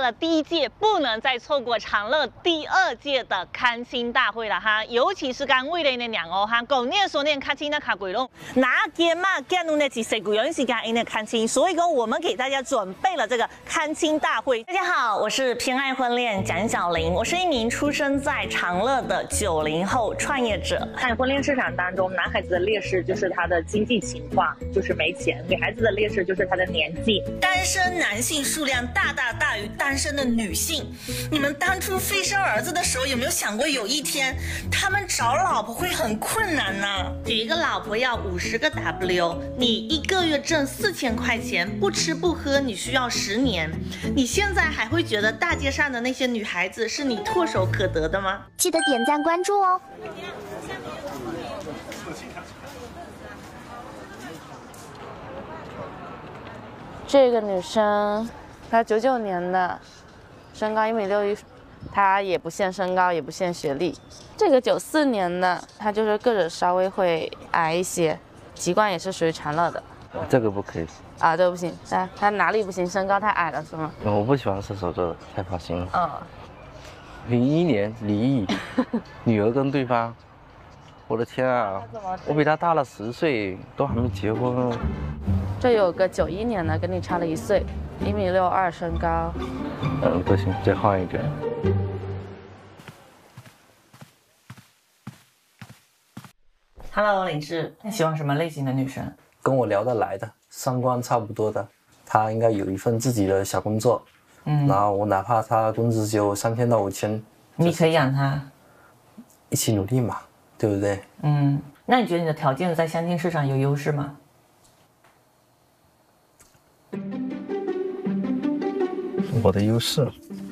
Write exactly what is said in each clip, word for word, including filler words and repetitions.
了第一届，不能再错过长乐第二届的看亲大会了哈。尤其是刚未来的两哦哈，狗念所念看亲的卡鬼龙，拿给嘛给弄的几岁古人是干因的看亲，所以说我们给大家准备了这个看亲大会。大家好，我是偏爱婚恋蒋小玲，我是一名出生在长乐的九零后创业者。 在婚恋市场当中，男孩子的劣势就是他的经济情况，就是没钱；女孩子的劣势就是他的年纪。 单身男性数量大大大于单身的女性。你们当初非生儿子的时候，有没有想过有一天他们找老婆会很困难呢？娶一个老婆要五十个 W， 你一个月挣四千块钱，不吃不喝，你需要十年。你现在还会觉得大街上的那些女孩子是你唾手可得的吗？ 记得点赞关注哦。 这个女生，她九九年的，身高一米六一，她也不限身高，也不限学历。这个九四年的，她就是个子稍微会矮一些，籍贯也是属于长乐的。 这个不可以啊，这个不行，她她哪里不行？身高太矮了是吗？ 我不喜欢射手座的，太发型了。 嗯。 零一年离异，女儿跟对方，我的天啊，我比她大了十岁，都还没结婚。 这有个九一年的，跟你差了一岁，一米六二身高。 嗯，不行，再换一个。 Hello， 林志，你喜欢什么类型的女生？ 跟我聊得来的，三观差不多的，她应该有一份自己的小工作，嗯，然后我哪怕她工资只有三千到五千， 你可以养她， 一起努力嘛，对不对？ 嗯，那你觉得你的条件在相亲市场有优势吗？ 我的优势，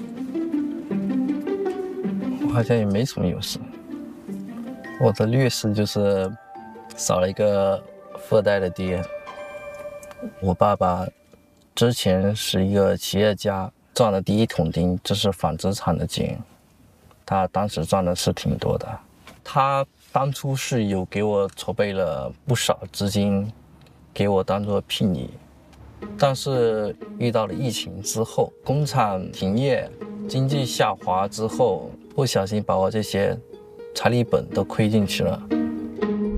我好像也没什么优势。我的劣势就是少了一个富二代的爹。我爸爸之前是一个企业家，赚的第一桶金就是纺织厂的钱，他当时赚的是挺多的。他当初是有给我筹备了不少资金，给我当做聘礼。但是遇到了疫情之后，工厂停业，经济下滑之后，不小心把我这些财力本都亏进去了。